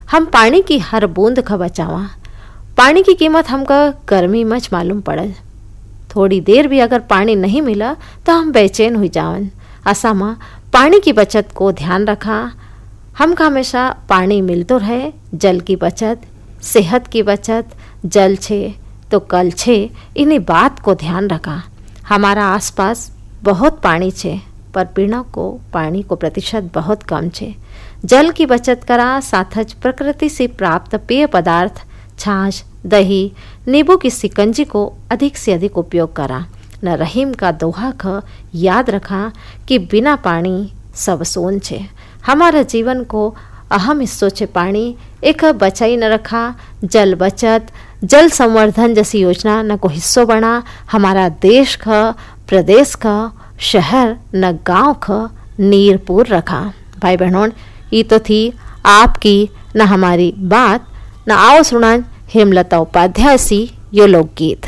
हम पानी की हर बूंद का बचावा। पानी की कीमत हमका गर्मी मच मालूम पड़ल। थोड़ी देर भी अगर पानी नहीं मिला तो हम बेचैन हो जावन। ऐसा माँ पानी की बचत को ध्यान रखा। हमका हमेशा पानी मिलतो रहे। जल की बचत, सेहत की बचत, जल छे तो कल छे, इन्हीं बात को ध्यान रखा। हमारा आसपास बहुत पानी छे पर पीना को पानी को प्रतिशत बहुत कम छे। जल की बचत करा, साथच प्रकृति से प्राप्त पेय पदार्थ, छाछ, दही, नींबू की शिकंजी को अधिक से अधिक उपयोग करा। न रहीम का दोहा ख याद रखा कि बिना पानी सब सोन छे। हमारा जीवन को अहम हिस्सों छे पानी। एक बचाई न रखा। जल बचत, जल संवर्धन जैसी योजना न को हिस्सों बना। हमारा देश का, प्रदेश का, शहर न गांव का नीरपूर रखा। भाई बहनों, ये तो थी आपकी न हमारी बात। न आओ सुना हेमलता उपाध्याय सी यो लोकगीत।